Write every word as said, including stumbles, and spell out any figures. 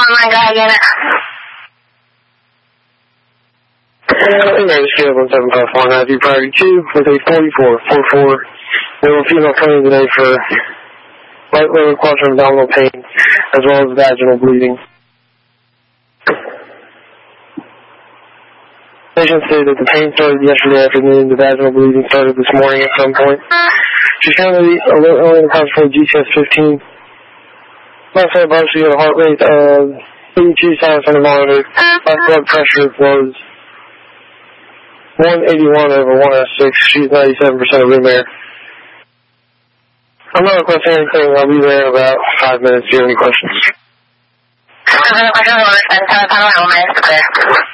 one guy again. Uh, name is Caleb one seven five four nine three priority two with a forty-four four four. We have a female coming today for right lower quadrant abdominal pain as well as vaginal bleeding. Patient stated that the pain started yesterday afternoon. The vaginal bleeding started this morning at some point. She's currently a little early in the hospital G C S fifteen. Last night, she had a heart rate of eighty-two sinus on the monitor. Last blood pressure was one eighty-one over one oh six. She's ninety-seven percent of room air. I'm not requesting anything. I'll be there in about five minutes. Do you have any questions? I have any questions. I want to spend time on my clear.